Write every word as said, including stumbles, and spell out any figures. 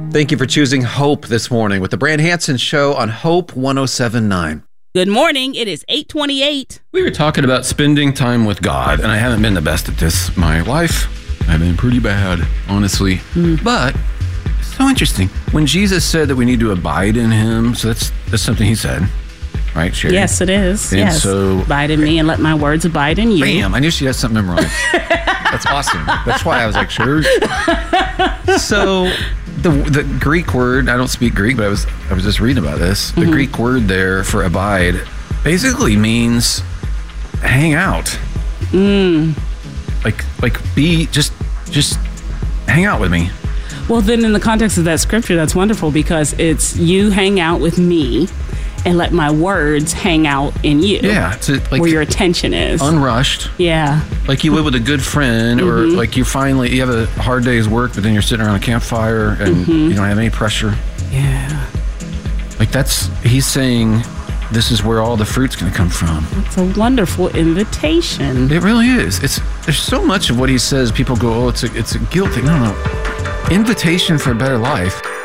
Thank you for choosing Hope this morning with the Brand Hansen Show on Hope one oh seven point nine. Good morning. It is eight twenty-eight. We were talking about spending time with God, and I haven't been the best at this my life. I've been pretty bad, honestly. Mm. But it's so interesting. When Jesus said that we need to abide in him, so that's that's something he said, right, Sherry? Yes, it is. And yes. so, abide in me and let my words abide in you. Bam! I knew she had something memorized. That's awesome. That's why I was like, sure. So the the Greek word, I don't speak Greek, but I was I was just reading about this. The mm-hmm. Greek word there for abide basically means hang out. Mm. Like like be just just hang out with me. Well, then in the context of that scripture, that's wonderful because it's you hang out with me and let my words hang out in you. Yeah. It's a, like, where your attention is. Unrushed. Yeah. Like you would with a good friend, or mm-hmm. like you finally, you have a hard day's work, but then you're sitting around a campfire and mm-hmm. you don't have any pressure. Yeah. Like that's, he's saying, this is where all the fruit's going to come from. It's a wonderful invitation. It really is. It's there's so much of what he says. People go, oh, it's a it's a guilt thing. No, no. Invitation for a better life.